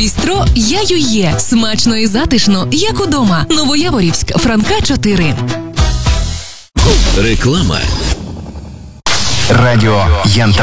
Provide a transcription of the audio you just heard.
Бістро «Я-ю-є». Смачно і затишно, як удома. Новояворівськ, Франка 4. Реклама. Радіо Янта.